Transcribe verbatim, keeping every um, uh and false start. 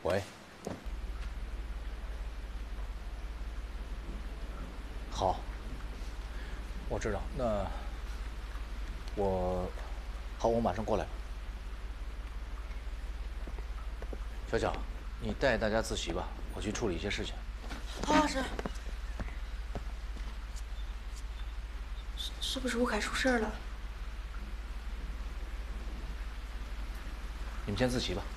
喂。好，我知道。那我好，我马上过来。小小，你带大家自习吧，我去处理一些事情。 好，老师。是是不是吴凯出事了？ 你们先自习吧。